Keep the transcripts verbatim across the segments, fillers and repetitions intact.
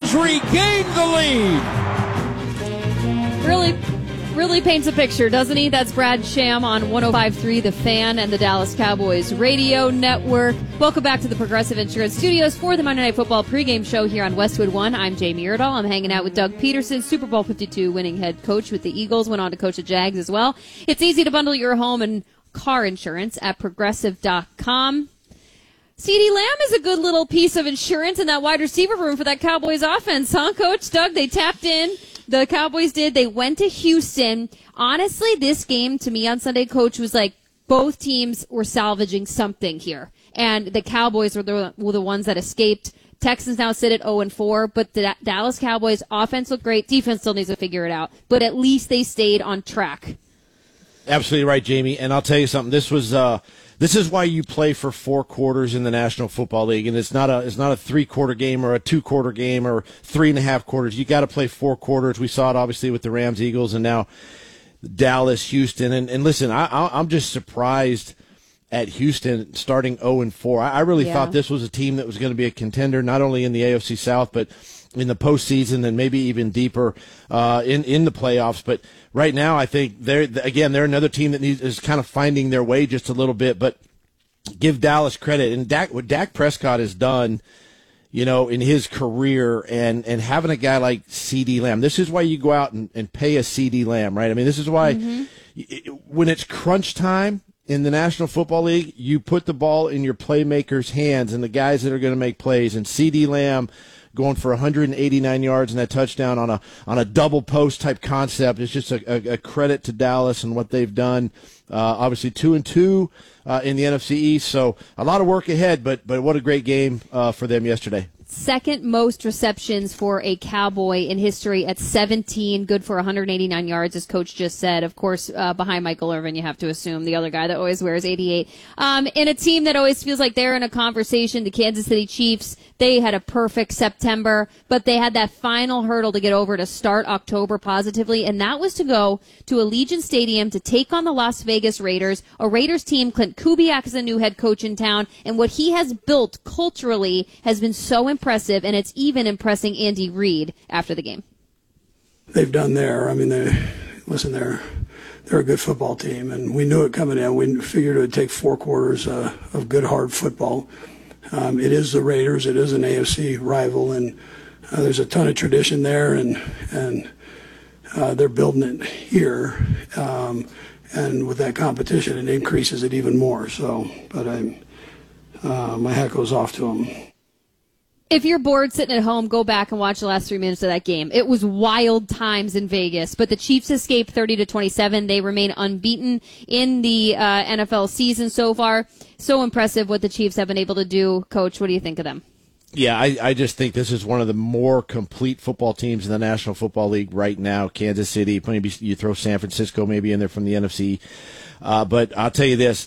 Cowboys regain the lead. Really, really paints a picture, doesn't he? That's Brad Sham on one oh five point three The Fan and the Dallas Cowboys Radio Network. Welcome back to the Progressive Insurance Studios for the Monday Night Football pregame show here on Westwood One. I'm Jamie Erdahl. I'm hanging out with Doug Peterson, Super Bowl fifty-two winning head coach with the Eagles, went on to coach the Jags as well. It's easy to bundle your home and car insurance at progressive dot com. CeeDee Lamb is a good little piece of insurance in that wide receiver room for that Cowboys offense, huh, Coach Doug? They tapped in. The Cowboys did. They went to Houston. Honestly, this game to me on Sunday, Coach, was like both teams were salvaging something here. And the Cowboys were the, were the ones that escaped. Texans now sit at oh and four, but the Dallas Cowboys offense looked great. Defense still needs to figure it out. But at least they stayed on track. Absolutely right, Jamie. And I'll tell you something. This was uh, this is why you play for four quarters in the National Football League, and it's not a it's not a three quarter game or a two quarter game or three and a half quarters. You got to play four quarters. We saw it obviously with the Rams, Eagles, and now Dallas, Houston. And, and listen, I, I'm just surprised at Houston starting oh and four. I, I really yeah. thought this was a team that was going to be a contender, not only in the A F C South, but in the postseason and maybe even deeper uh, in in the playoffs. But right now, I think they're again they're another team that needs, is kind of finding their way just a little bit. But give Dallas credit, and Dak, what Dak Prescott has done, you know, in his career, and and having a guy like CeeDee Lamb. This is why you go out and, and pay a CeeDee Lamb, right? I mean, this is why mm-hmm. it, when it's crunch time in the National Football League, you put the ball in your playmakers' hands and the guys that are going to make plays. And CeeDee Lamb going for one hundred eighty-nine yards and that touchdown on a on a double post type concept. It's just a, a, a credit to Dallas and what they've done. Uh, obviously two and two uh, in the N F C East, so a lot of work ahead. But but what a great game uh, for them yesterday. Second most receptions for a Cowboy in history at seventeen, good for one hundred eighty-nine yards, as Coach just said. Of course, uh, behind Michael Irvin, you have to assume the other guy that always wears eighty-eight. Um, in a team that always feels like they're in a conversation, the Kansas City Chiefs, they had a perfect September, but they had that final hurdle to get over to start October positively, and that was to go to Allegiant Stadium to take on the Las Vegas Raiders, a Raiders team. Clint Kubiak is a new head coach in town, and what he has built culturally has been so impressive, and it's even impressing Andy Reid after the game. They've done there. I mean, they listen, they're they're a good football team, and we knew it coming in. We figured it would take four quarters uh, of good, hard football. Um, it is the Raiders. It is an A F C rival, and uh, there's a ton of tradition there, and and uh, they're building it here. Um, and with that competition, it increases it even more. So, but I'm, uh, my hat goes off to them. If you're bored sitting at home, go back and watch the last three minutes of that game. It was wild times in Vegas, but the Chiefs escaped thirty to twenty-seven. They remain unbeaten in the uh, N F L season so far. So impressive what the Chiefs have been able to do. Coach, what do you think of them? Yeah, I, I just think this is one of the more complete football teams in the National Football League right now. Kansas City, maybe you throw San Francisco maybe in there from the N F C. Uh, but I'll tell you this.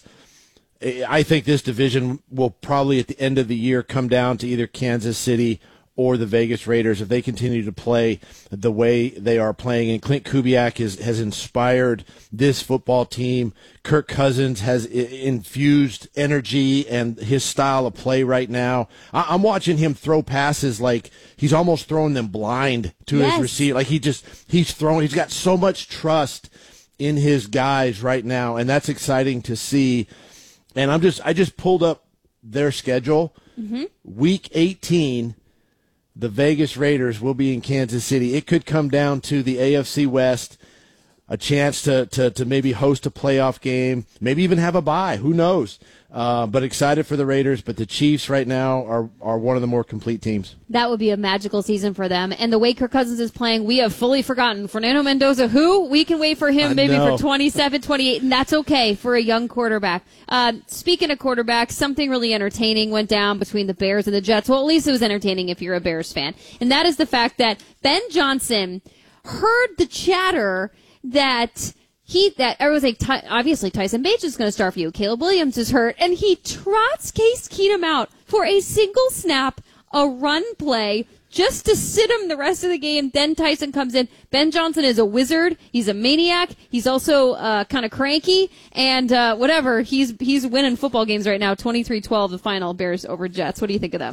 I think this division will probably at the end of the year come down to either Kansas City or the Vegas Raiders if they continue to play the way they are playing. And Clint Kubiak is, has inspired this football team. Kirk Cousins has infused energy and his style of play right now. I'm watching him throw passes like he's almost throwing them blind to yes. his receiver. Like he just he's throwing. He's got so much trust in his guys right now, and that's exciting to see. And I'm just, I just pulled up their schedule. Mm-hmm. Week eighteen, the Vegas Raiders will be in Kansas City. It could come down to the A F C West, a chance to, to, to maybe host a playoff game, maybe even have a bye. Who knows? Uh, but excited for the Raiders. But the Chiefs right now are, are one of the more complete teams. That would be a magical season for them. And the way Kirk Cousins is playing, we have fully forgotten. Fernando Mendoza, who? We can wait for him I maybe know. for twenty-seven, twenty-eight, and that's okay for a young quarterback. Uh, speaking of quarterbacks, something really entertaining went down between the Bears and the Jets. Well, at least it was entertaining if you're a Bears fan. And that is the fact that Ben Johnson heard the chatter that he that I was like, obviously Tyson Bates is going to start for you. Caleb Williams is hurt, and he trots Case Keenum out for a single snap, a run play, just to sit him the rest of the game. Then Tyson comes in. Ben Johnson is a wizard. He's a maniac. He's also uh, kind of cranky, and uh, whatever. He's he's winning football games right now. twenty-three twelve, the final, Bears over Jets. What do you think of them?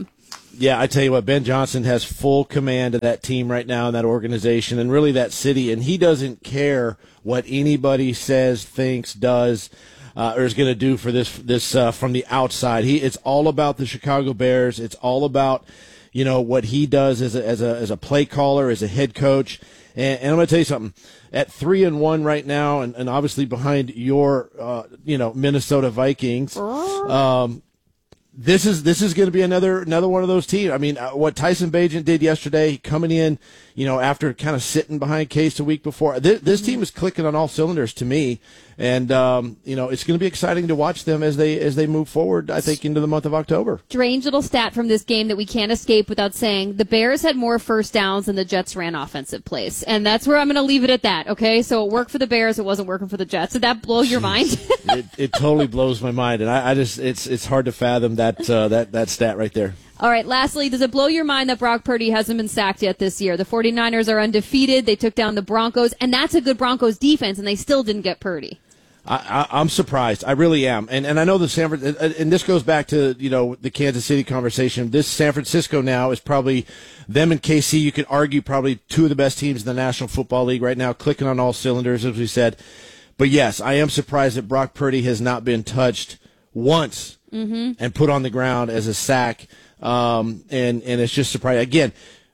Yeah, I tell you what, Ben Johnson has full command of that team right now, in that organization, and really that city, and he doesn't care what anybody says, thinks, does, uh, or is going to do for this this uh, from the outside. He it's all about the Chicago Bears. It's all about, you know, what he does as a as a as a play caller, as a head coach. And, and I'm going to tell you something. At three and one right now, and, and obviously behind your uh, you know Minnesota Vikings. Um, This is this is going to be another another one of those teams. I mean, uh, what Tyson Bagent did yesterday, coming in, you know, after kind of sitting behind Case a week before. This, this team is clicking on all cylinders to me, and um, you know, it's going to be exciting to watch them as they as they move forward. I think into the month of October. Strange little stat from this game that we can't escape without saying: the Bears had more first downs than the Jets ran offensive plays, and that's where I'm going to leave it at that. Okay, so it worked for the Bears, it wasn't working for the Jets. Did that blow your mind? it, it totally blows my mind, and I, I just it's it's hard to fathom that uh, that that stat right there. All right, lastly, does it blow your mind that Brock Purdy hasn't been sacked yet this year? The 49ers are undefeated. They took down the Broncos, and that's a good Broncos defense, and they still didn't get Purdy. I, I, I'm surprised. I really am. And and I know the San Francisco, and this goes back to, you know, the Kansas City conversation. This San Francisco now is probably, them and K C, you could argue, probably two of the best teams in the National Football League right now, clicking on all cylinders, as we said. But yes, I am surprised that Brock Purdy has not been touched once mm-hmm. and put on the ground as a sack. Um, and, and it's just surprising. Again,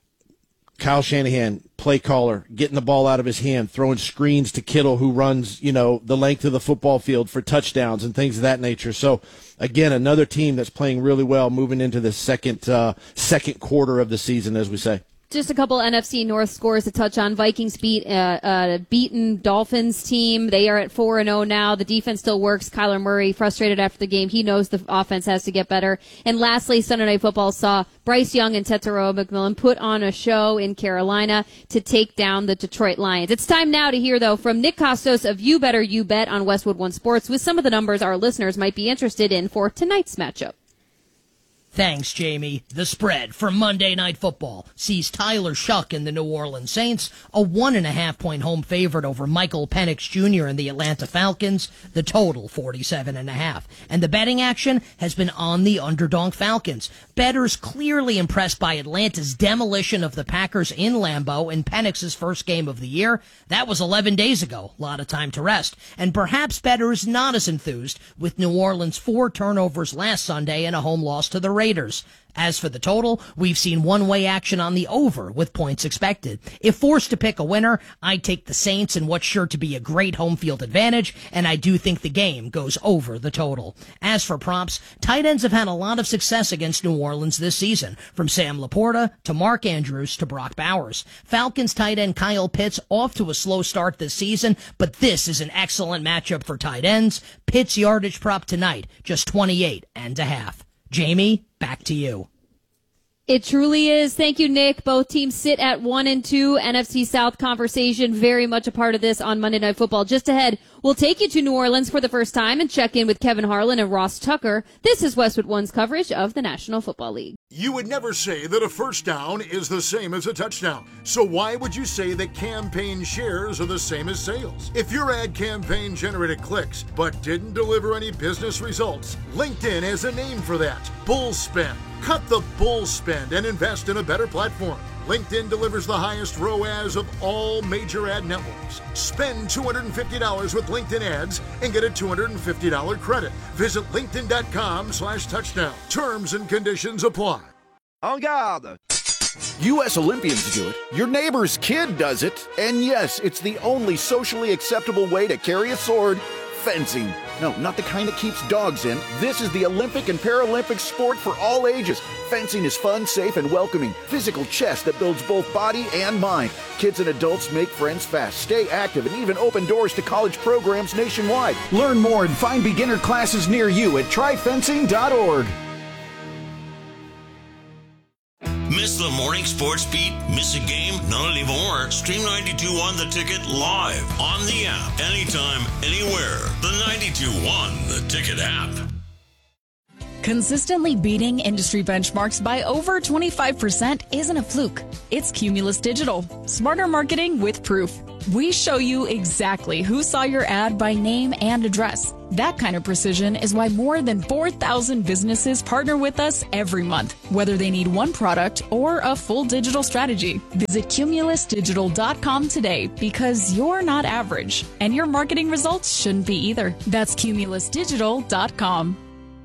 Kyle Shanahan, play caller, getting the ball out of his hand, throwing screens to Kittle, who runs, you know, the length of the football field for touchdowns and things of that nature. So, again, another team that's playing really well, moving into the second uh, second quarter of the season, as we say. Just a couple N F C North scores to touch on. Vikings beat uh, uh, beaten Dolphins team. They are at four and oh now. The defense still works. Kyler Murray frustrated after the game. He knows the offense has to get better. And lastly, Sunday Night Football saw Bryce Young and Tetairoa McMillan put on a show in Carolina to take down the Detroit Lions. It's time now to hear, though, from Nick Kostos of You Better You Bet on Westwood One Sports with some of the numbers our listeners might be interested in for tonight's matchup. Thanks, Jamie. The spread for Monday Night Football sees Tyler Shuck and the New Orleans Saints a one and a half point home favorite over Michael Penix Junior and the Atlanta Falcons, the total forty-seven and a half. And the betting action has been on the underdog Falcons. Bettors clearly impressed by Atlanta's demolition of the Packers in Lambeau in Penix's first game of the year. That was eleven days ago. A lot of time to rest. And perhaps bettors not as enthused with New Orleans' four turnovers last Sunday and a home loss to the Raiders. Raiders. As for the total, we've seen one-way action on the over with points expected. If forced to pick a winner, I'd take the Saints in what's sure to be a great home field advantage, and I do think the game goes over the total. As for props, tight ends have had a lot of success against New Orleans this season, from Sam Laporta to Mark Andrews to Brock Bowers. Falcons tight end Kyle Pitts off to a slow start this season, but this is an excellent matchup for tight ends. Pitts yardage prop tonight, just twenty-eight and a half. Jamie, back to you. It truly is. Thank you, Nick. Both teams sit at one and two. N F C South conversation, very much a part of this on Monday Night Football. Just ahead, we'll take you to New Orleans for the first time and check in with Kevin Harlan and Ross Tucker. This is Westwood One's coverage of the National Football League. You would never say that a first down is the same as a touchdown. So why would you say that campaign shares are the same as sales? If your ad campaign generated clicks but didn't deliver any business results, LinkedIn has a name for that: bull spend. Cut the bull spend and invest in a better platform. LinkedIn delivers the highest R O A S of all major ad networks. Spend two hundred fifty dollars with LinkedIn ads and get a two hundred fifty dollars credit. Visit linkedin.com slash touchdown. Terms and conditions apply. En garde! U S Olympians do it, your neighbor's kid does it, and yes, it's the only socially acceptable way to carry a sword: fencing. No, not the kind that keeps dogs in. This is the Olympic and Paralympic sport for all ages. Fencing is fun, safe, and welcoming. Physical chess that builds both body and mind. Kids and adults make friends fast, stay active, and even open doors to college programs nationwide. Learn more and find beginner classes near you at try fencing dot org. Miss the morning sports beat? Miss a game? Not anymore. Stream ninety-two one The Ticket live on the app. Anytime, anywhere. The ninety-two one The Ticket app. Consistently beating industry benchmarks by over twenty-five percent isn't a fluke. It's Cumulus Digital. Smarter marketing with proof. We show you exactly who saw your ad by name and address. That kind of precision is why more than four thousand businesses partner with us every month, whether they need one product or a full digital strategy. Visit Cumulus Digital dot com today because you're not average, and your marketing results shouldn't be either. That's Cumulus Digital dot com.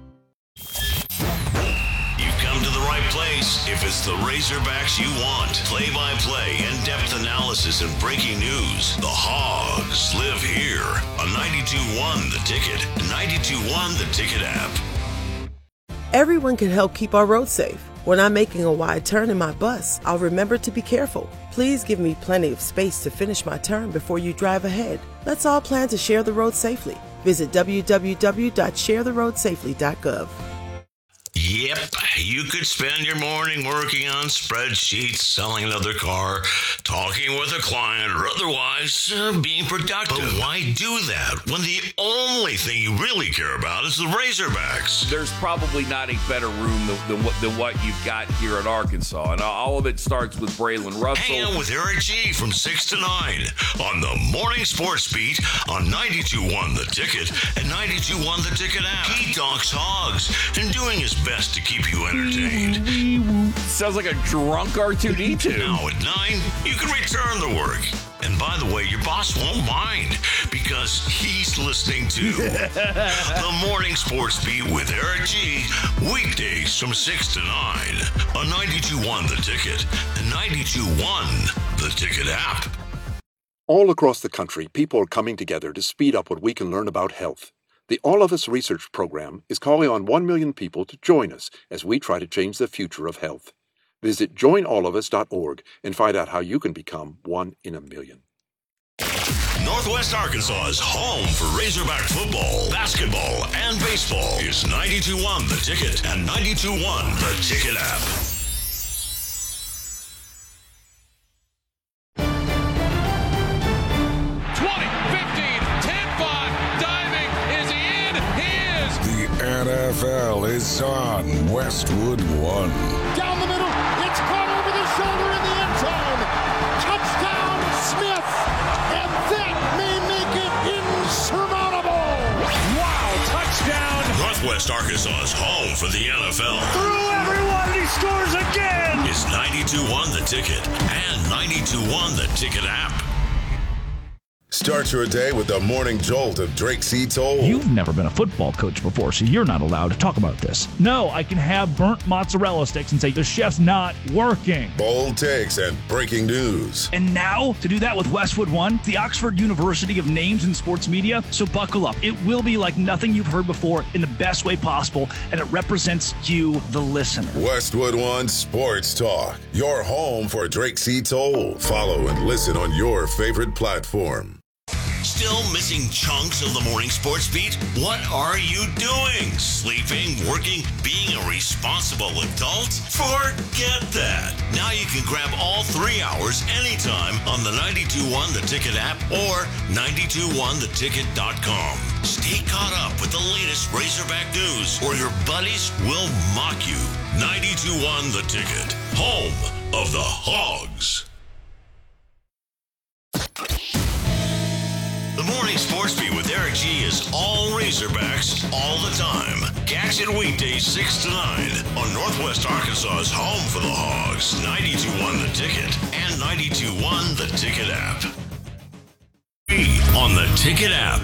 Come to the right place if it's the Razorbacks you want. Play-by-play, in-depth analysis, and breaking news. The Hogs live here on ninety-two point one The Ticket, ninety-two point one The Ticket app. Everyone can help keep our roads safe. When I'm making a wide turn in my bus, I'll remember to be careful. Please give me plenty of space to finish my turn before you drive ahead. Let's all plan to share the road safely. Visit w w w dot share the road safely dot gov. Yep, you could spend your morning working on spreadsheets, selling another car, talking with a client, or otherwise uh, being productive. But why do that when the only thing you really care about is the Razorbacks? There's probably not a better room than, than, what, than what you've got here at Arkansas, and all of it starts with Braylon Russell. Hang out with Eric G from six to nine on the Morning Sports Beat on ninety-two point one The Ticket and ninety-two point one The Ticket app. He talks Hogs and doing his best to keep you entertained. Sounds like a drunk R two D two. Now at nine, you can return to work. And by the way, your boss won't mind because he's listening to the Morning Sports Beat with Eric G. Weekdays from six to nine on ninety-two point one The Ticket and ninety-two point one The Ticket app. All across the country, people are coming together to speed up what we can learn about health. The All of Us Research Program is calling on one million people to join us as we try to change the future of health. Visit join all of us dot org and find out how you can become one in a million. Northwest Arkansas's home for Razorback football, basketball, and baseball is ninety-two point one The Ticket and ninety-two point one The Ticket app. N F L is on Westwood One. Down the middle, it's caught over the shoulder in the end zone. Touchdown, Smith, and that may make it insurmountable. Wow, touchdown. Northwest Arkansas's home for the N F L. Through everyone, he scores again. It's ninety-two point one The Ticket and ninety-two point one The Ticket app. Start your day with the morning jolt of Drake C. Toll. You've never been a football coach before, so you're not allowed to talk about this. No, I can have burnt mozzarella sticks and say the chef's not working. Bold takes and breaking news. And now, to do that with Westwood One, the Oxford University of Names in Sports Media. So buckle up. It will be like nothing you've heard before in the best way possible, and it represents you, the listener. Westwood One Sports Talk, your home for Drake C. Toll. Follow and listen on your favorite platform. Still missing chunks of the Morning Sports Beat? What are you doing? Sleeping, working, being a responsible adult? Forget that. Now you can grab all three hours anytime on the ninety-two point one The Ticket app or ninety-two point one the ticket dot com. Stay caught up with the latest Razorback news or your buddies will mock you. ninety-two point one The Ticket, home of the Hogs. The Morning Sports Beat with Eric G is all Razorbacks all the time. Catch it weekdays six to nine on Northwest Arkansas's home for the Hogs, ninety-two point one The Ticket and ninety-two point one The Ticket app. On the Ticket app.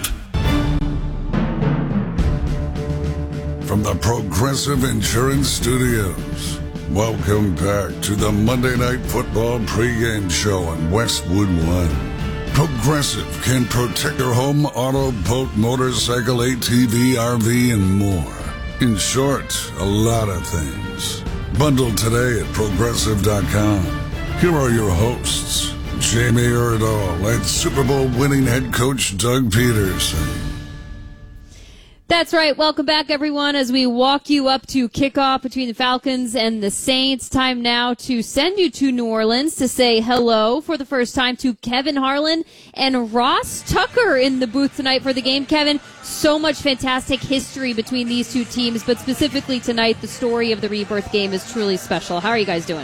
From the Progressive Insurance Studios, welcome back to the Monday Night Football pregame show on Westwood One. Progressive can protect your home, auto, boat, motorcycle, A T V, R V, and more. In short, a lot of things. Bundle today at progressive dot com. Here are your hosts, Jamie Erdahl and Super Bowl winning head coach Doug Peterson. That's right. Welcome back, everyone, as we walk you up to kickoff between the Falcons and the Saints. Time now to send you to New Orleans to say hello for the first time to Kevin Harlan and Ross Tucker in the booth tonight for the game. Kevin, so much fantastic history between these two teams, but specifically tonight, the story of the Rebirth game is truly special. How are you guys doing?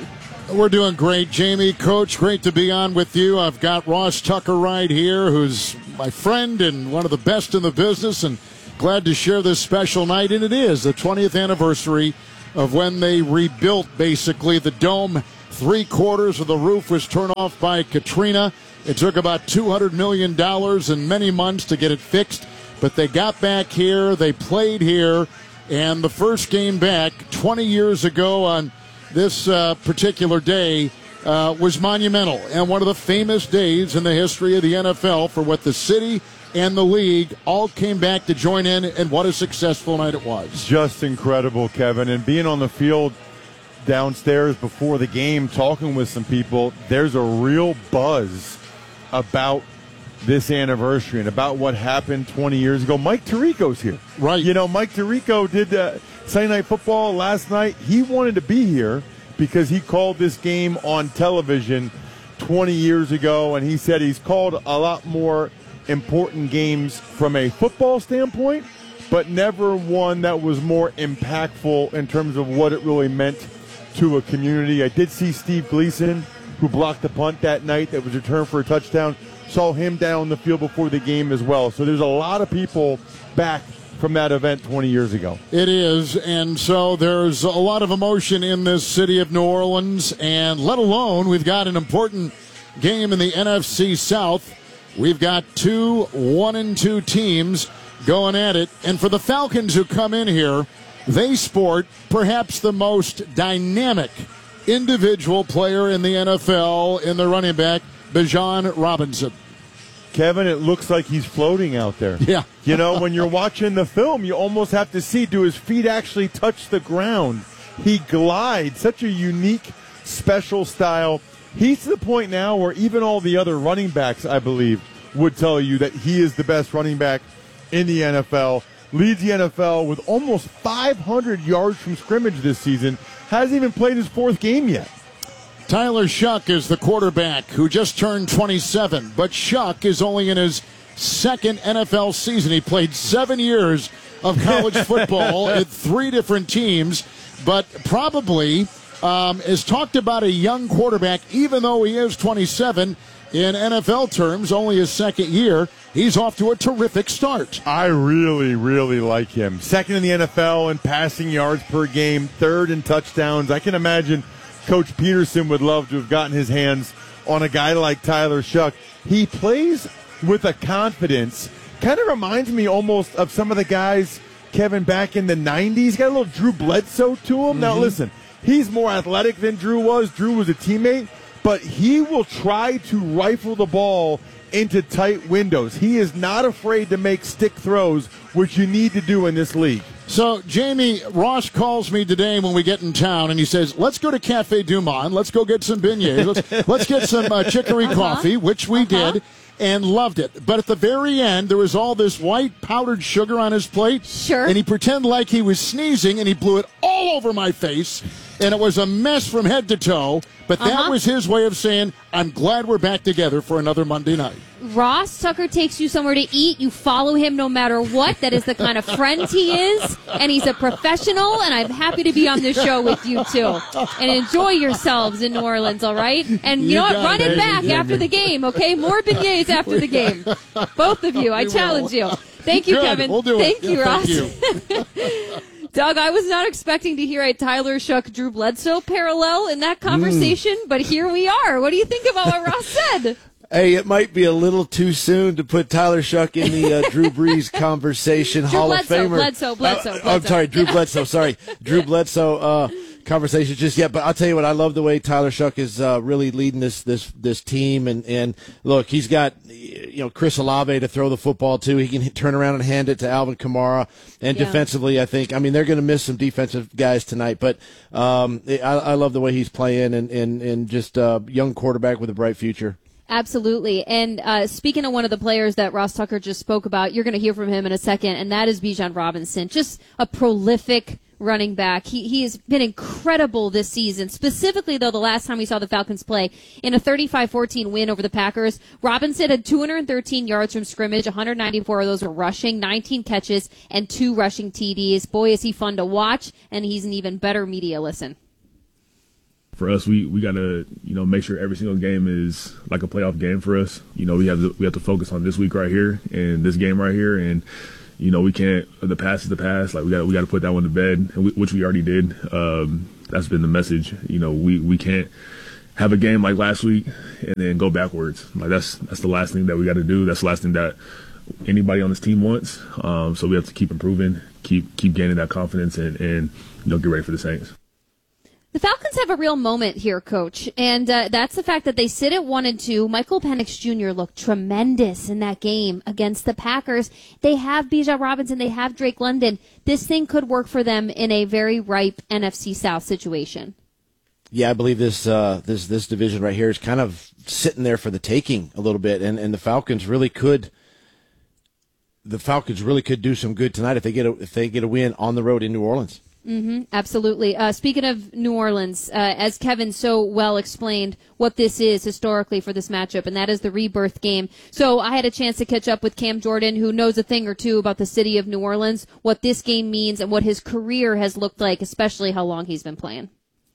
We're doing great, Jamie. Coach, great to be on with you. I've got Ross Tucker right here, who's my friend and one of the best in the business, and glad to share this special night. And it is the twentieth anniversary of when they rebuilt, basically, the dome. Three quarters of the roof was torn off by Katrina. It took about two hundred million dollars and many months to get it fixed, but they got back here, they played here, and the first game back twenty years ago on this uh, particular day uh, was monumental and one of the famous days in the history of the N F L for what the city and the league all came back to join in, and what a successful night it was. Just incredible, Kevin. And being on the field downstairs before the game, talking with some people, there's a real buzz about this anniversary and about what happened twenty years ago. Mike Tirico's here. Right. You know, Mike Tirico did uh, Sunday Night Football last night. He wanted to be here because he called this game on television twenty years ago, and he said he's called a lot more important games from a football standpoint, but never one that was more impactful in terms of what it really meant to a community. I did see Steve Gleason, who blocked the punt that night that was returned for a touchdown. Saw him down the field before the game as well. So there's a lot of people back from that event twenty years ago. It is, and so there's a lot of emotion in this city of New Orleans, and let alone we've got an important game in the N F C South. We've got two one and two teams going at it, and for the Falcons who come in here, they sport perhaps the most dynamic individual player in the N F L in the running back, Bijan Robinson. Kevin, it looks like he's floating out there. Yeah. You know, when you're watching the film, you almost have to see, do his feet actually touch the ground? He glides, such a unique, special style. He's to the point now where even all the other running backs, I believe, would tell you that he is the best running back in the N F L. Leads the N F L with almost five hundred yards from scrimmage this season. Hasn't even played his fourth game yet. Tyler Shuck is the quarterback who just turned twenty-seven, but Shuck is only in his second N F L season. He played seven years of college football at three different teams, but probably um, is talked about a young quarterback, even though he is twenty-seven. In N F L terms, only his second year. He's off to a terrific start. I really, really like him. Second in the N F L in passing yards per game, third in touchdowns. I can imagine Coach Peterson would love to have gotten his hands on a guy like Tyler Shuck. He plays with a confidence. Kind of reminds me almost of some of the guys, Kevin, back in the nineties. Got a little Drew Bledsoe to him. Mm-hmm. Now, listen, he's more athletic than Drew was. Drew was a teammate. But he will try to rifle the ball into tight windows. He is not afraid to make stick throws, which you need to do in this league. So, Jamie, Ross calls me today when we get in town, and he says, let's go to Cafe Du Monde. Let's go get some beignets. Let's, let's get some uh, chicory uh-huh. coffee, which we uh-huh. did, and loved it. But at the very end, there was all this white powdered sugar on his plate. Sure. And he pretended like he was sneezing, and he blew it all over my face. And it was a mess from head to toe. But that uh-huh. was his way of saying, I'm glad we're back together for another Monday night. Ross Tucker takes you somewhere to eat. You follow him no matter what. That is the kind of friend he is. And he's a professional. And I'm happy to be on this show with you, too. And enjoy yourselves in New Orleans, all right? And you, you know what? Run it, it back yeah, after the game, okay? More beignets after the game. Both of you. I challenge you. Thank you, Good. Kevin. We'll do Thank it. you, yeah, Ross. Thank you. Doug, I was not expecting to hear a Tyler Shuck, Drew Bledsoe parallel in that conversation, mm. but here we are. What do you think about what Ross said? Hey, it might be a little too soon to put Tyler Shuck in the uh, Drew Brees conversation. Drew Hall Bledsoe, of Famer. Bledsoe, Bledsoe, Uh, Bledsoe. I'm sorry, Drew Bledsoe. Sorry, Drew Bledsoe. Uh, conversation just yet, but I'll tell you what, I love the way Tyler Shuck is uh, really leading this this this team, and and look, he's got you know Chris Olave to throw the football to. He can turn around and hand it to Alvin Kamara, and yeah. defensively, I think I mean they're going to miss some defensive guys tonight, but um, I, I love the way he's playing, and and and just a young quarterback with a bright future. Absolutely. And uh, speaking of one of the players that Ross Tucker just spoke about, you're going to hear from him in a second, and that is Bijan Robinson. Just a prolific running back. He he has been incredible this season. Specifically, though, the last time we saw the Falcons play in a thirty-five fourteen win over the Packers, Robinson had two hundred thirteen yards from scrimmage, one hundred ninety-four of those were rushing, nineteen catches, and two rushing T Ds. Boy, is he fun to watch, and he's an even better media listen. For us, we, we got to, you know, make sure every single game is like a playoff game for us. You know, we have to, we have to focus on this week right here and this game right here. And, you know, we can't, the past is the past. Like, we got we got to put that one to bed, which we already did. Um, that's been the message. You know, we, we can't have a game like last week and then go backwards. Like, that's that's the last thing that we got to do. That's the last thing that anybody on this team wants. Um, so we have to keep improving, keep keep gaining that confidence, and, and you know, get ready for the Saints. The Falcons have a real moment here, Coach, and uh, that's the fact that they sit at one and two. Michael Penix Junior looked tremendous in that game against the Packers. They have Bijan Robinson, they have Drake London. This thing could work for them in a very ripe N F C South situation. Yeah, I believe this uh, this this division right here is kind of sitting there for the taking a little bit, and, and the Falcons really could. The Falcons really could do some good tonight if they get a, if they get a win on the road in New Orleans. Mm-hmm, absolutely. Uh, speaking of New Orleans, uh, as Kevin so well explained what this is historically for this matchup, and that is the rebirth game. So I had a chance to catch up with Cam Jordan, who knows a thing or two about the city of New Orleans, what this game means, and what his career has looked like, especially how long he's been playing.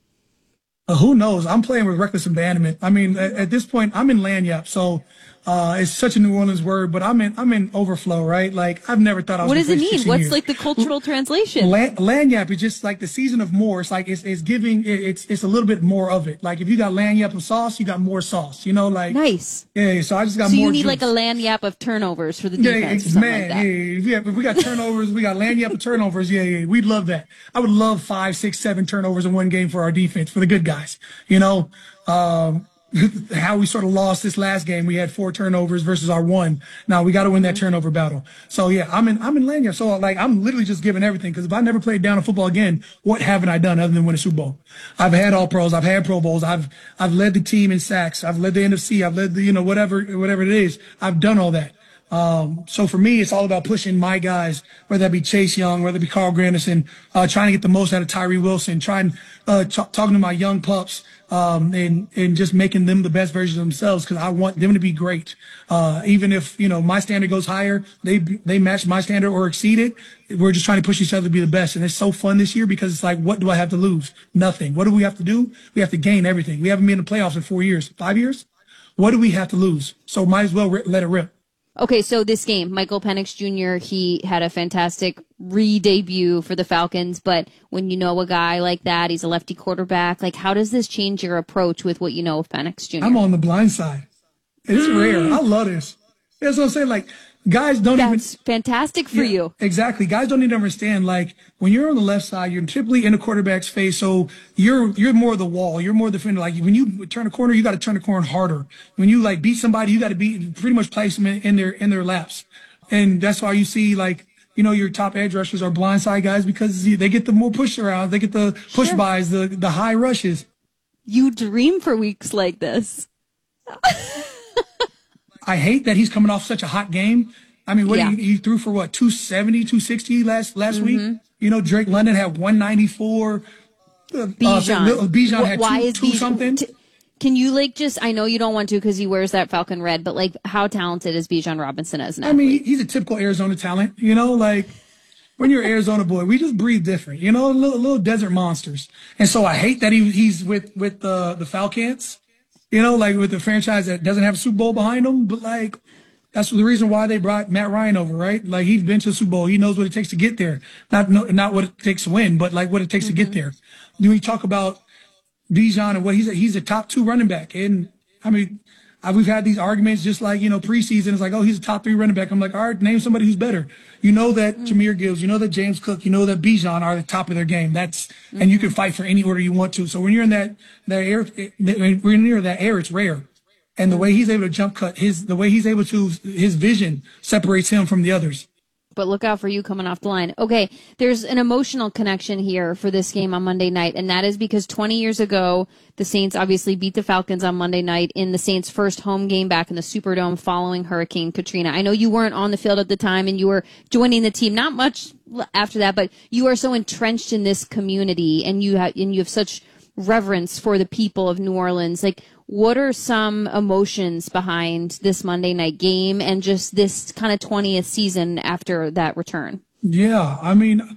Uh, who knows? I'm playing with reckless abandonment. I mean, at, at this point, I'm in lanyap, so uh, it's such a New Orleans word, but I'm in I'm in overflow, right? Like, I've never thought I was. What does it mean? What's years. like the cultural translation? Lan- lanyap is just like the season of more. It's like it's it's giving it, it's it's a little bit more of it. Like if you got lanyap of sauce, you got more sauce. You know, like nice. Yeah, so I just got so more. So you need juice. like a lanyap of turnovers for the Yeah, defense. it's, or man, like that. yeah, if we, have, if we got turnovers, we got lanyap of turnovers. Yeah, yeah, we'd love that. I would love five, six, seven turnovers in one game for our defense, for the good guys. You know, um, how we sort of lost this last game. We had four turnovers versus our one. Now we got to win that turnover battle. So yeah, I'm in, I'm in lanyard. So like, I'm literally just giving everything. Cause if I never played down in football again, what haven't I done other than win a Super Bowl? I've had all pros. I've had Pro Bowls. I've, I've led the team in sacks. I've led the N F C. I've led the, you know, whatever, whatever it is. I've done all that. Um, so for me, it's all about pushing my guys, whether that be Chase Young, whether it be Carl Granderson, uh, trying to get the most out of Tyree Wilson, trying, uh, t- talking to my young pups, um, and, and just making them the best version of themselves. Cause I want them to be great. Uh, even if, you know, my standard goes higher, they, they match my standard or exceed it. We're just trying to push each other to be the best. And it's so fun this year because it's like, what do I have to lose? Nothing. What do we have to do? We have to gain everything. We haven't been in the playoffs in four years, five years. What do we have to lose? So might as well ri- let it rip. Okay, so this game, Michael Penix Junior, he had a fantastic re-debut for the Falcons, but when you know a guy like that, he's a lefty quarterback, like how does this change your approach with what you know of Penix Junior? I'm on the blind side. It's rare. I love this. That's what I'm saying. Like, guys don't even. That's fantastic for Yeah, you. Exactly. Guys don't even understand. Like, when you're on the left side, you're typically in the quarterback's face, so you're you're more the wall. You're more the defender. Like, when you turn a corner, you got to turn the corner harder. When you like beat somebody, you got to beat pretty much place them in, in their in their laps, and that's why you see like. You know, your top edge rushers are blindside guys because they get the more push around, they get the push sure. bys, the the high rushes. You dream for weeks like this. I hate that he's coming off such a hot game. I mean, what yeah. he, he threw for what, two seventy, two sixty last last mm-hmm. week? You know, Drake London had one ninety-four. Bijan. Uh, Bijan had Why two, is two Bijan, something. T- can you, like, just, I know you don't want to because he wears that Falcon red, but, like, how talented is Bijan Robinson as an athlete? I mean, he's a typical Arizona talent. You know, like, when you're an Arizona boy, we just breathe different. You know, little, little desert monsters. And so I hate that he he's with, with the, the Falcons. You know, like with the franchise that doesn't have a Super Bowl behind them, but like, that's the reason why they brought Matt Ryan over, right? Like, he's been to the Super Bowl. He knows what it takes to get there. Not, no, not what it takes to win, but like what it takes mm-hmm. to get there. When we talk about Bijan and what he's a, he's a top two running back. And I mean, I, we've had these arguments just like, you know, preseason. It's like, oh, he's a top three running back. I'm like, all right, name somebody who's better. You know that mm-hmm. Jahmyr Gibbs, you know that James Cook, you know that Bijan are the top of their game. That's, mm-hmm. and you can fight for any order you want to. So when you're in that, that air, when we're near that air, it's rare. And the way he's able to jump cut, his, the way he's able to, his vision separates him from the others. But look out for you coming off the line. Okay, there's an emotional connection here for this game on Monday night, and that is because twenty years ago, the Saints obviously beat the Falcons on Monday night in the Saints' first home game back in the Superdome following Hurricane Katrina. I know you weren't on the field at the time, and you were joining the team not much after that, but you are so entrenched in this community, and you have and you have such reverence for the people of New Orleans. Like, what are some emotions behind this Monday night game and just this kind of twentieth season after that return? Yeah, I mean,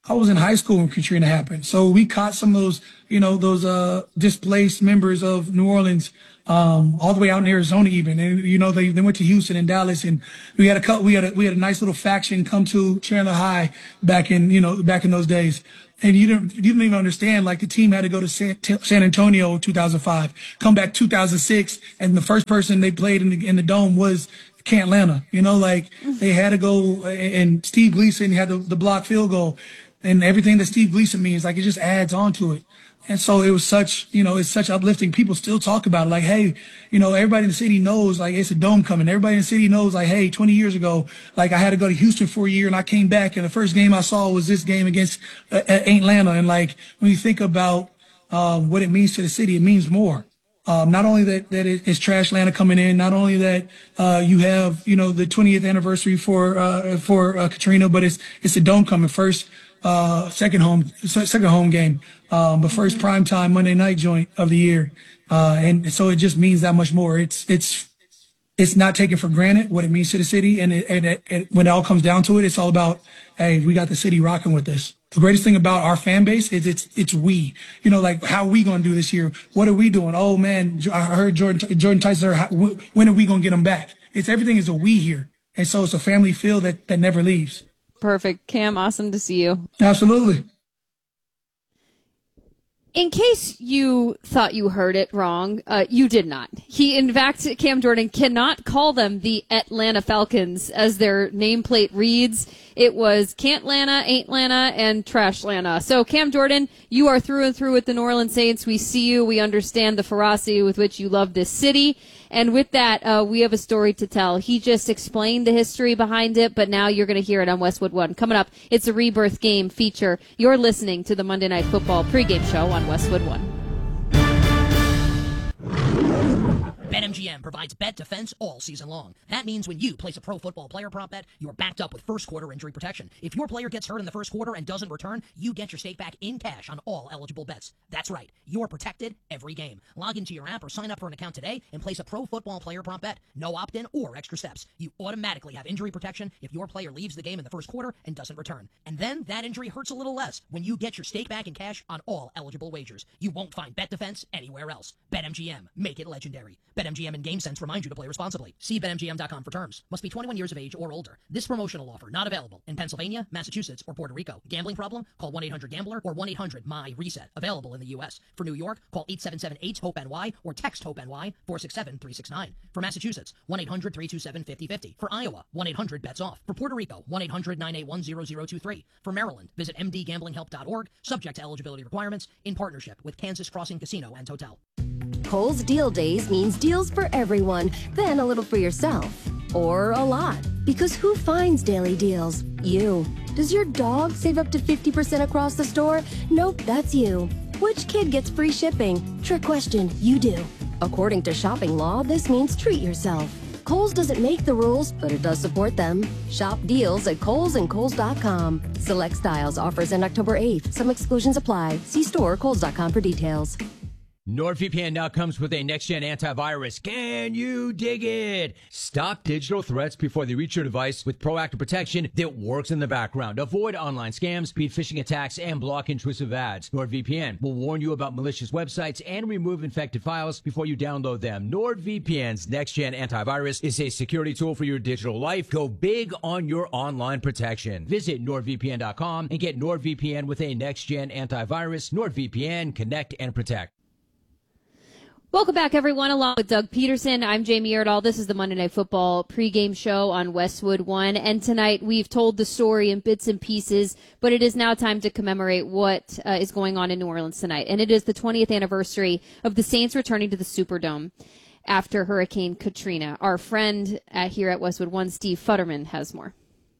I was in high school when Katrina happened. So we caught some of those, you know, those uh, displaced members of New Orleans um, all the way out in Arizona even. And, you know, they, they went to Houston and Dallas, and we had a couple, we had a, we had a nice little faction come to Chandler High back in, you know, back in those days. And you didn't, you didn't even understand, like the team had to go to San, San Antonio in two thousand five, come back two thousand six, and the first person they played in the, in the dome was Atlanta. You know, like they had to go, and Steve Gleason had the, the block field goal. And everything that Steve Gleason means, like, it just adds on to it. And so it was such, you know, it's such uplifting. People still talk about it. Like, hey, you know, everybody in the city knows, like, it's a dome coming. Everybody in the city knows, like, hey, twenty years ago, like, I had to go to Houston for a year and I came back. And the first game I saw was this game against uh, Atlanta. And, like, when you think about um, what it means to the city, it means more. Um, not only that, that it, it's Trash Atlanta coming in, not only that, uh, you have, you know, the twentieth anniversary for, uh, for, uh, Katrina, but it's, it's a dome coming first. Uh, second home, second home game, um, but first primetime Monday night joint of the year. Uh, and so it just means that much more. It's, it's, it's not taken for granted what it means to the city. And it, and it, it, when it all comes down to it, it's all about, hey, we got the city rocking with this. The greatest thing about our fan base is it's, it's we, you know, like, how are we going to do this year? What are we doing? Oh man, I heard Jordan, Jordan Tyson, when are we going to get them back? It's everything is a we here. And so it's a family feel that, that never leaves. Perfect. Cam, awesome to see you. Absolutely. In case you thought you heard it wrong, uh, you did not. He, in fact, Cam Jordan cannot call them the Atlanta Falcons as their nameplate reads. It was Can'tlanta, Ain'tlanta, and Trashlanta. So, Cam Jordan, you are through and through with the New Orleans Saints. We see you. We understand the ferocity with which you love this city. And with that, uh, we have a story to tell. He just explained the history behind it, but now you're going to hear it on Westwood One. Coming up, it's a Rebirth Game feature. You're listening to the Monday Night Football pregame show on Westwood One. BetMGM provides bet defense all season long. That means when you place a pro football player prop bet, you're backed up with first quarter injury protection. If your player gets hurt in the first quarter and doesn't return, you get your stake back in cash on all eligible bets. That's right. You're protected every game. Log into your app or sign up for an account today and place a pro football player prop bet. No opt-in or extra steps. You automatically have injury protection if your player leaves the game in the first quarter and doesn't return. And then that injury hurts a little less when you get your stake back in cash on all eligible wagers. You won't find bet defense anywhere else. BetMGM. Make it legendary. BetMGM and GameSense remind you to play responsibly. See Bet M G M dot com for terms. Must be twenty-one years of age or older. This promotional offer not available in Pennsylvania, Massachusetts, or Puerto Rico. Gambling problem? Call one eight hundred gambler or one eight hundred M Y reset. Available in the U S. For New York, call eight seven seven eight hope N Y or text hope N Y four six seven three six nine. For Massachusetts, one eight hundred three two seven five zero five zero. For Iowa, one eight hundred bets off. For Puerto Rico, one eight hundred nine eight one zero zero two three. For Maryland, visit m d gambling help dot org. Subject to eligibility requirements. In partnership with Kansas Crossing Casino and Hotel. Kohl's Deal Days means deals for everyone, then a little for yourself. Or a lot. Because who finds daily deals? You. Does your dog save up to fifty percent across the store? Nope, that's you. Which kid gets free shipping? Trick question, you do. According to shopping law, this means treat yourself. Kohl's doesn't make the rules, but it does support them. Shop deals at Kohl's and Kohl's dot com. Select styles offers end October eighth. Some exclusions apply. See store Kohl's dot com for details. NordVPN now comes with a next-gen antivirus. Can you dig it? Stop digital threats before they reach your device with proactive protection that works in the background. Avoid online scams, speed phishing attacks, and block intrusive ads. NordVPN will warn you about malicious websites and remove infected files before you download them. NordVPN's next-gen antivirus is a security tool for your digital life. Go big on your online protection. Visit nord V P N dot com and get NordVPN with a next-gen antivirus. NordVPN, connect and protect. Welcome back, everyone, along with Doug Peterson. I'm Jamie Erdahl. This is the Monday Night Football pregame show on Westwood One. And tonight we've told the story in bits and pieces, but it is now time to commemorate what uh, is going on in New Orleans tonight. And it is the twentieth anniversary of the Saints returning to the Superdome after Hurricane Katrina. Our friend uh, here at Westwood One, Steve Futterman, has more.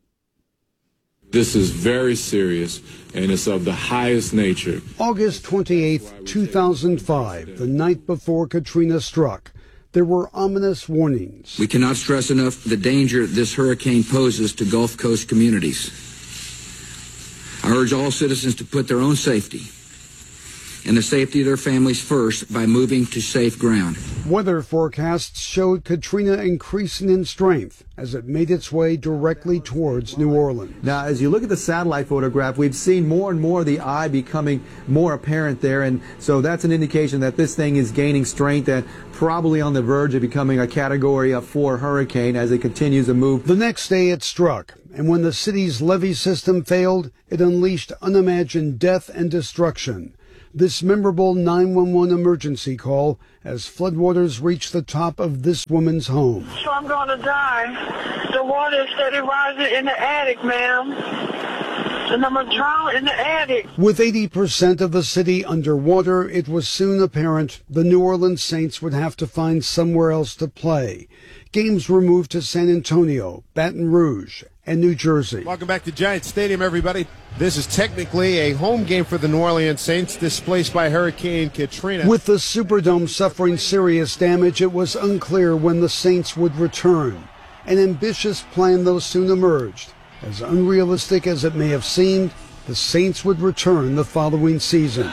This is very serious, and it's of the highest nature. August twenty-eighth, two thousand five, the night before Katrina struck, there were ominous warnings. We cannot stress enough the danger this hurricane poses to Gulf Coast communities. I urge all citizens to put their own safety and the safety of their families first by moving to safe ground. Weather forecasts showed Katrina increasing in strength as it made its way directly towards New Orleans. Now, as you look at the satellite photograph, we've seen more and more of the eye becoming more apparent there, and so that's an indication that this thing is gaining strength and probably on the verge of becoming a Category four hurricane as it continues to move. The next day it struck, and when the city's levee system failed, it unleashed unimagined death and destruction. This memorable nine one one emergency call as floodwaters reached the top of this woman's home. So I'm going to die. The water is steady rising in the attic, ma'am. And I'm going to drown in the attic. With eighty percent of the city underwater, it was soon apparent the New Orleans Saints would have to find somewhere else to play. Games were moved to San Antonio, Baton Rouge, and New Jersey. Welcome back to Giant Stadium, everybody. This is technically a home game for the New Orleans Saints, displaced by Hurricane Katrina. With the Superdome suffering serious damage, it was unclear when the Saints would return. An ambitious plan, though, soon emerged. As unrealistic as it may have seemed, the Saints would return the following season.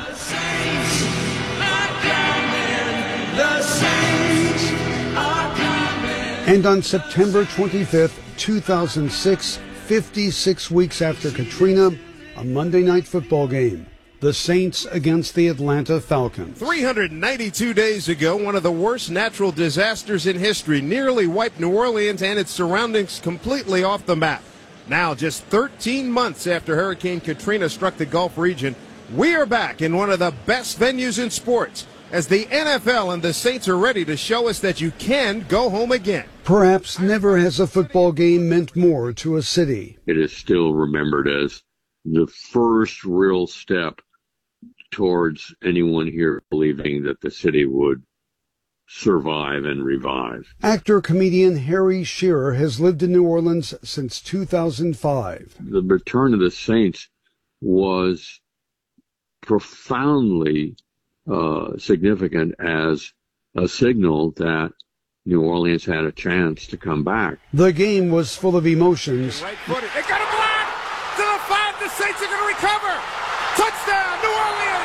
And on September twenty-fifth, two thousand six, fifty-six weeks after Katrina, a Monday Night Football game. The Saints against the Atlanta Falcons. three hundred ninety-two days ago, one of the worst natural disasters in history nearly wiped New Orleans and its surroundings completely off the map. Now, just thirteen months after Hurricane Katrina struck the Gulf region, we are back in one of the best venues in sports, as the N F L and the Saints are ready to show us that you can go home again. Perhaps never has a football game meant more to a city. It is still remembered as the first real step towards anyone here believing that the city would survive and revive. Actor-comedian Harry Shearer has lived in New Orleans since two thousand five. The return of the Saints was profoundly uh, significant as a signal that New Orleans had a chance to come back. The game was full of emotions. Right footed. They got a block to the five. The Saints are going to recover. Touchdown, New Orleans.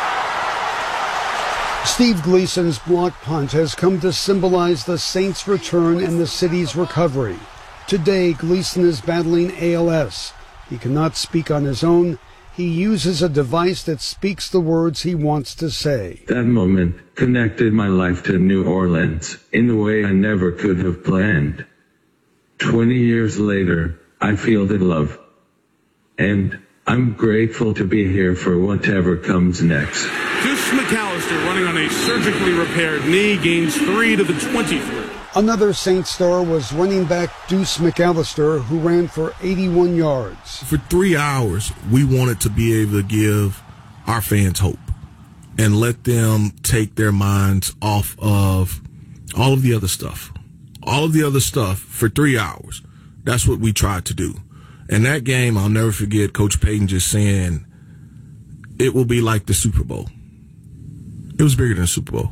Steve Gleason's block punt has come to symbolize the Saints' return and the city's recovery. Today, Gleason is battling A L S. He cannot speak on his own. He uses a device that speaks the words he wants to say. That moment connected my life to New Orleans in a way I never could have planned. Twenty years later, I feel the love. And I'm grateful to be here for whatever comes next. Deuce McAllister, running on a surgically repaired knee, gains three to the twenty-three. Another Saints star was running back Deuce McAllister, who ran for eighty-one yards. For three hours, we wanted to be able to give our fans hope and let them take their minds off of all of the other stuff. All of the other stuff for three hours. That's what we tried to do. And that game, I'll never forget Coach Payton just saying, it will be like the Super Bowl. It was bigger than the Super Bowl.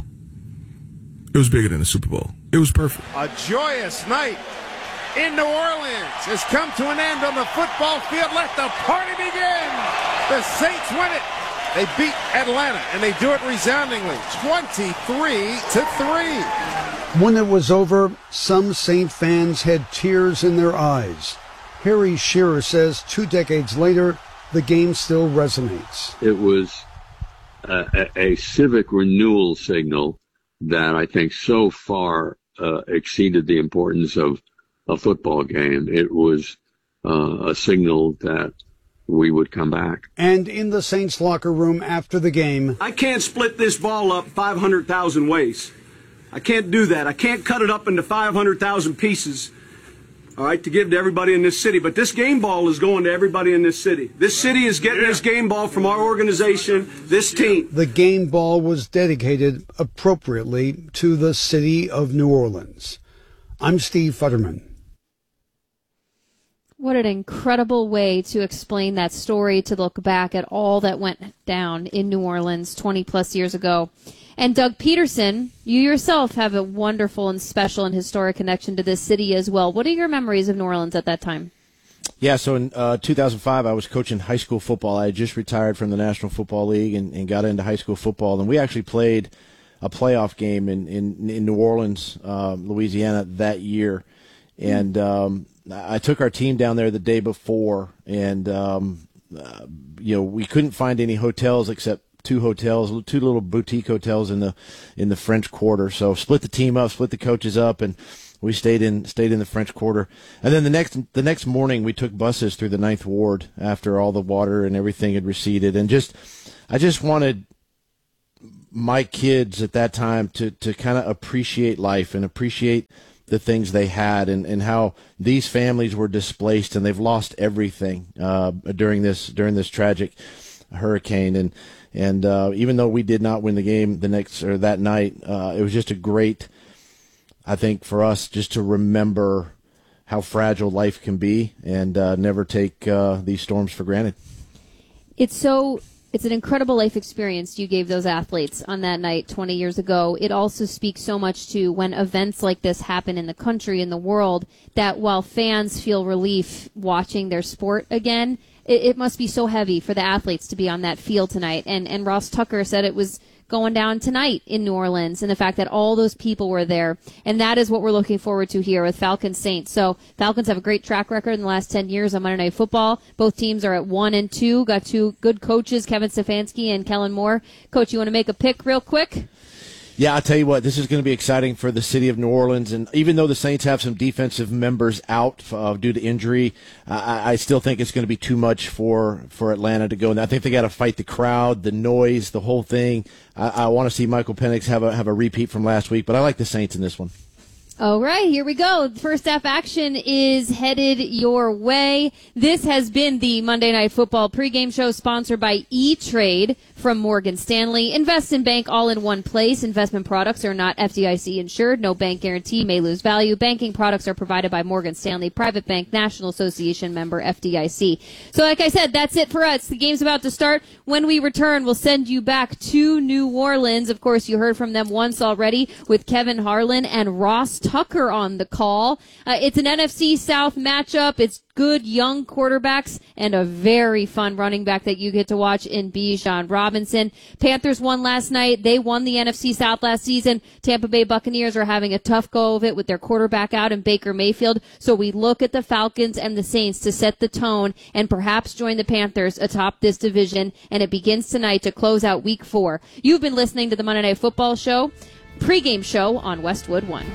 It was bigger than the Super Bowl. It was perfect. A joyous night in New Orleans has come to an end on the football field. Let the party begin. The Saints win it. They beat Atlanta, and they do it resoundingly, twenty-three to three. When it was over, some Saint fans had tears in their eyes. Harry Shearer says two decades later, the game still resonates. It was a, a, a civic renewal signal that I think so far uh, exceeded the importance of a football game. It was uh, a signal that we would come back. And in the Saints locker room after the game, I can't split this ball up five hundred thousand ways. I can't do that. I can't cut it up into five hundred thousand pieces, all right, to give to everybody in this city. But this game ball is going to everybody in this city. This city is getting yeah. this game ball from our organization, this team. The game ball was dedicated appropriately to the city of New Orleans. I'm Steve Futterman. What an incredible way to explain that story, to look back at all that went down in New Orleans twenty plus years ago. And Doug Peterson, you yourself have a wonderful and special and historic connection to this city as well. What are your memories of New Orleans at that time? Yeah, so in uh, two thousand five, I was coaching high school football. I had just retired from the National Football League and, and got into high school football. And we actually played a playoff game in, in, in New Orleans, uh, Louisiana that year. And um, I took our team down there the day before, and um, uh, you know, we couldn't find any hotels except two hotels, two little boutique hotels in the in the French Quarter. So split the team up, split the coaches up, and we stayed in stayed in the French Quarter. And then the next the next morning, we took buses through the Ninth Ward after all the water and everything had receded. And just I just wanted my kids at that time to to kind of appreciate life and appreciate the things they had, and, and how these families were displaced and they've lost everything uh, during this during this tragic hurricane. And and uh, even though we did not win the game the next or that night, uh, it was just a great, I think, for us just to remember how fragile life can be and uh, never take uh, these storms for granted. It's so. It's an incredible life experience you gave those athletes on that night twenty years ago. It also speaks so much to when events like this happen in the country, in the world, that while fans feel relief watching their sport again, it, it must be so heavy for the athletes to be on that field tonight. And, and Ross Tucker said it was going down tonight in New Orleans, and the fact that all those people were there. And that is what we're looking forward to here with Falcons Saints. So Falcons have a great track record in the last ten years on Monday Night Football. Both teams are at one and two. Got two good coaches, Kevin Stefanski and Kellen Moore. Coach, you want to make a pick real quick? Yeah, I'll tell you what, this is going to be exciting for the city of New Orleans. And even though the Saints have some defensive members out uh, due to injury, uh, I, I still think it's going to be too much for, for Atlanta to go. And I think they got to fight the crowd, the noise, the whole thing. I, I want to see Michael Penix have a have a repeat from last week, but I like the Saints in this one. All right, here we go. First half action is headed your way. This has been the Monday Night Football pregame show sponsored by E-Trade from Morgan Stanley. Invest in bank all in one place. Investment products are not F D I C insured. No bank guarantee, may lose value. Banking products are provided by Morgan Stanley Private Bank, National Association member F D I C. So like I said, that's it for us. The game's about to start. When we return, we'll send you back to New Orleans. Of course, you heard from them once already with Kevin Harlan and Ross Tucker on the call. Uh, it's an N F C South matchup. It's good young quarterbacks and a very fun running back that you get to watch in Bijan Robinson. Panthers won last night. They won the N F C South last season. Tampa Bay Buccaneers are having a tough go of it with their quarterback out in Baker Mayfield. So we look at the Falcons and the Saints to set the tone and perhaps join the Panthers atop this division. And it begins tonight to close out week four. You've been listening to the Monday Night Football Show, pregame show on Westwood One.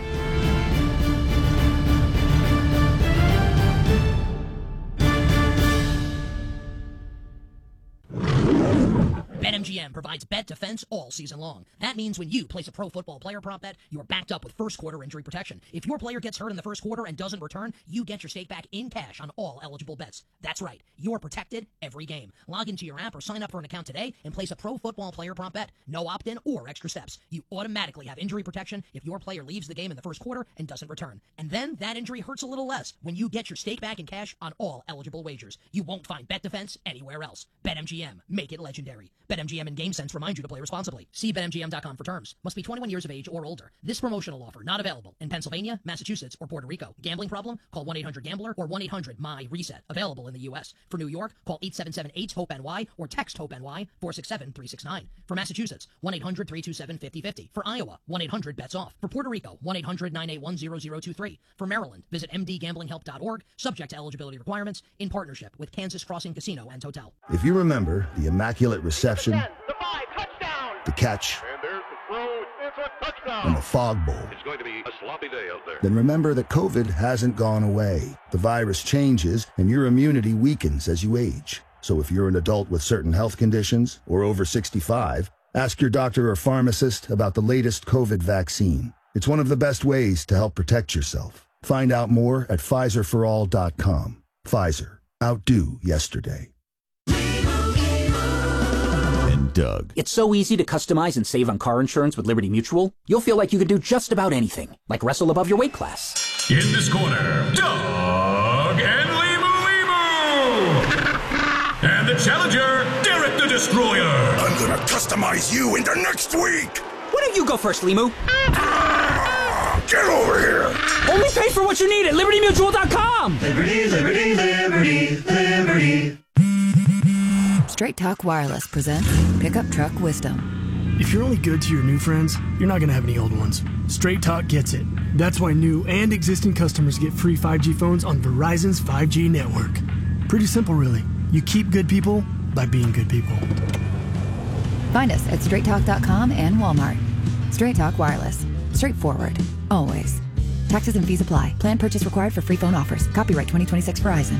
BetMGM provides bet defense all season long. That means when you place a pro football player prop bet, you're backed up with first quarter injury protection. If your player gets hurt in the first quarter and doesn't return, you get your stake back in cash on all eligible bets. That's right. You're protected every game. Log into your app or sign up for an account today and place a pro football player prop bet. No opt-in or extra steps. You automatically have injury protection if your player leaves the game in the first quarter and doesn't return. And then that injury hurts a little less when you get your stake back in cash on all eligible wagers. You won't find bet defense anywhere else. BetMGM. Make it legendary. BetMGM and GameSense remind you to play responsibly. See Bet M G M dot com for terms. Must be twenty-one years of age or older. This promotional offer not available in Pennsylvania, Massachusetts, or Puerto Rico. Gambling problem? Call one eight hundred gambler or one eight hundred M Y reset. Available in the U S. For New York, call eight seven seven eight hope N Y or text HOPE-NY four six seven three six nine. For Massachusetts, one eight hundred three two seven five zero five zero. For Iowa, one eight hundred bets off. For Puerto Rico, one eight hundred nine eight one zero zero two three. For Maryland, visit m d gambling help dot org. Subject to eligibility requirements in partnership with Kansas Crossing Casino and Hotel. If you remember the immaculate reception, The five, touchdown. the catch, And there's the throw. It's a touchdown. and the fog bowl, It's going to be a sloppy day out there. then remember that COVID hasn't gone away. The virus changes and your immunity weakens as you age. So if you're an adult with certain health conditions or over sixty-five, ask your doctor or pharmacist about the latest COVID vaccine. It's one of the best ways to help protect yourself. Find out more at Pfizer for all dot com. Pfizer. Outdo yesterday. And Doug. It's so easy to customize and save on car insurance with Liberty Mutual. You'll feel like you could do just about anything, like wrestle above your weight class. In this corner, Doug and Limu Limu! And the challenger, Derek the Destroyer! I'm gonna customize you into next week! Why don't you go first, Limu? Get over here! Only Pay for what you need at Liberty Mutual dot com. Liberty, Liberty, Liberty, Liberty. Straight Talk Wireless presents Pickup Truck Wisdom. If you're only good to your new friends, you're not going to have any old ones. Straight Talk gets it. That's why new and existing customers get free five G phones on Verizon's five G network. Pretty simple, really. You keep good people by being good people. Find us at straight talk dot com and Walmart. Straight Talk Wireless. Straightforward. Always. Taxes and fees apply. Plan purchase required for free phone offers. Copyright twenty twenty-six Verizon.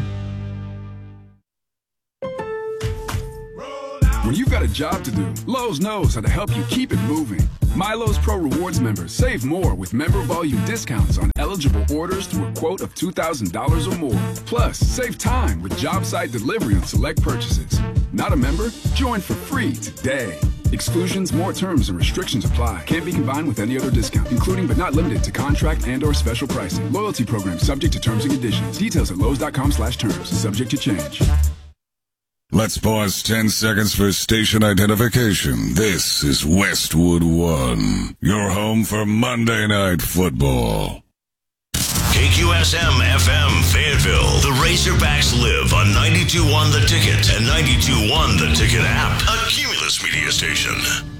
When you've got a job to do, Lowe's knows how to help you keep it moving. MyLowe's Pro Rewards members save more with member volume discounts on eligible orders through a quote of two thousand dollars or more. Plus, save time with job site delivery on select purchases. Not a member? Join for free today. Exclusions, more terms, and restrictions apply. Can't be combined with any other discount, including but not limited to contract and or special pricing. Loyalty program subject to terms and conditions. Details at lowes dot com slash terms. Subject to change. Let's pause ten seconds for station identification. This is Westwood One, your home for Monday Night Football. K Q S M F M Fayetteville. The Razorbacks live on ninety-two point one The Ticket and ninety-two point one The Ticket app. A Cumulus media station.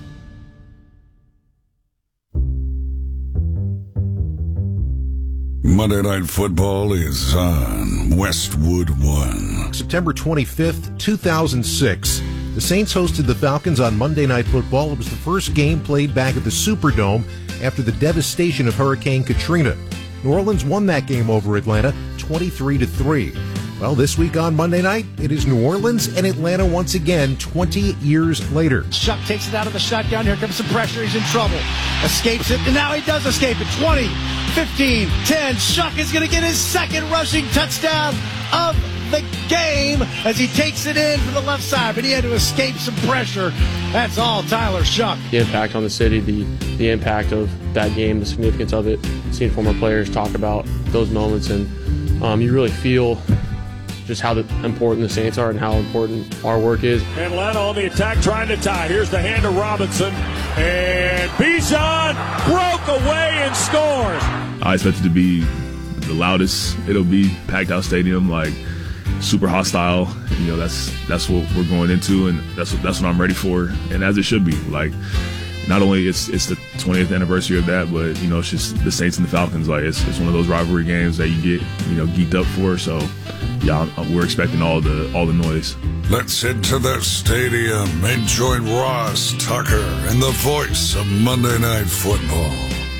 Monday Night Football is on Westwood One. September twenty-fifth, two thousand six. The Saints hosted the Falcons on Monday Night Football. It was the first game played back at the Superdome after the devastation of Hurricane Katrina. New Orleans won that game over Atlanta twenty-three to three. Well, this week on Monday night, it is New Orleans and Atlanta once again, twenty years later. Shuck takes it out of the shotgun. Here comes some pressure. He's in trouble. Escapes it, and now he does escape it. twenty, fifteen, ten. Shuck is going to get his second rushing touchdown of the game as he takes it in from the left side, but he had to escape some pressure. That's all Tyler Shuck. The impact on the city, the, the impact of that game, the significance of it, seeing former players talk about those moments, and um, you really feel just how the, important the Saints are and how important our work is. Atlanta on the attack, trying to tie. Here's the hand to Robinson, and Bijan broke away and scores. I expect it to be the loudest. It'll be packed out stadium, like super hostile. You know, that's that's what we're going into, and that's what, that's what I'm ready for, and as it should be. Like, not only it's it's the twentieth anniversary of that, but you know, it's just the Saints and the Falcons. Like, it's it's one of those rivalry games that you get, you know, geeked up for. So yeah, we're expecting all the all the noise. Let's head to the stadium and join Ross Tucker and the voice of Monday Night Football,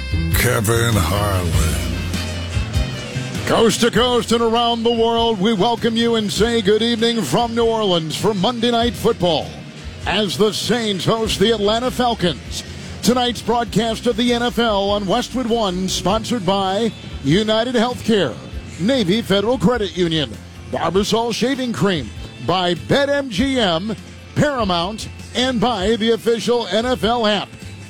Kevin Harlan. Coast to coast and around the world, we welcome you and say good evening from New Orleans for Monday Night Football as the Saints host the Atlanta Falcons. Tonight's broadcast of the N F L on Westwood One, sponsored by United Healthcare, Navy Federal Credit Union, Barbasol Shaving Cream, by BetMGM, Paramount, and by the official N F L app.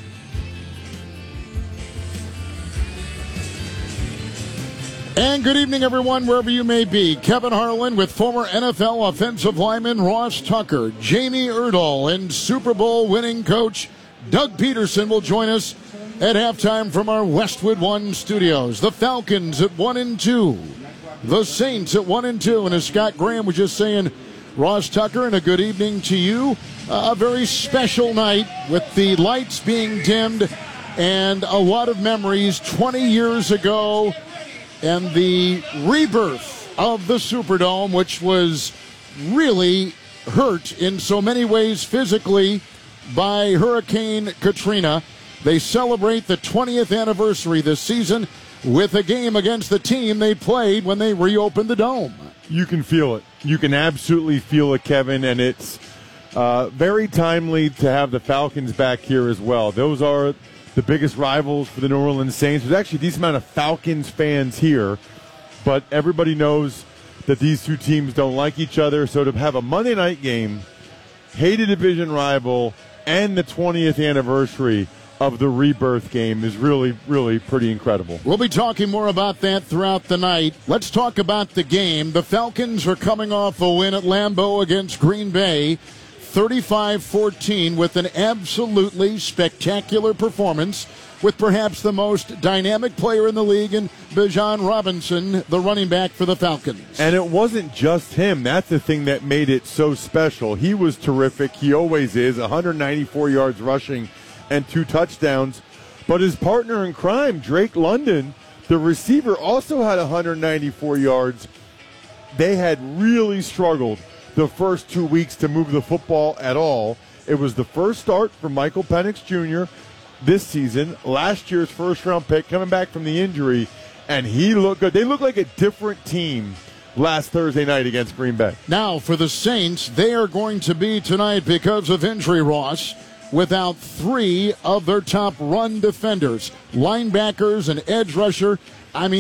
And good evening, everyone, wherever you may be. Kevin Harlan with former N F L offensive lineman Ross Tucker, Jamie Erdahl, and Super Bowl winning coach Doug Peterson will join us at halftime from our Westwood One studios. The Falcons at one and two, the Saints at one and two, and as Scott Graham was just saying, Ross Tucker, and a good evening to you. Uh, a very special night with the lights being dimmed and a lot of memories. twenty years ago. And the rebirth of the Superdome, which was really hurt in so many ways physically by Hurricane Katrina. They celebrate the twentieth anniversary this season with a game against the team they played when they reopened the Dome. You can feel it. You can absolutely feel it, Kevin, and it's uh, very timely to have the Falcons back here as well. Those are the biggest rivals for the New Orleans Saints. There's actually a decent amount of Falcons fans here, but everybody knows that these two teams don't like each other. So to have a Monday night game, hated division rival, and the twentieth anniversary of the rebirth game is really, really pretty incredible. We'll be talking more about that throughout the night. Let's talk about the game. The Falcons are coming off a win at Lambeau against Green Bay, thirty-five fourteen with an absolutely spectacular performance with perhaps the most dynamic player in the league in Bijan Robinson, the running back for the Falcons. And it wasn't just him. That's the thing that made it so special. He was terrific. He always is. one hundred ninety-four yards rushing and two touchdowns. But his partner in crime, Drake London, the receiver, also had one hundred ninety-four yards. They had really struggled the first two weeks to move the football at all. It was the first start for Michael Penix Junior this season, last year's first-round pick, coming back from the injury, and he looked good. They looked like a different team last Thursday night against Green Bay. Now, for the Saints, they are going to be tonight, because of injury, Ross, without three of their top run defenders, linebackers and edge rusher. I mean,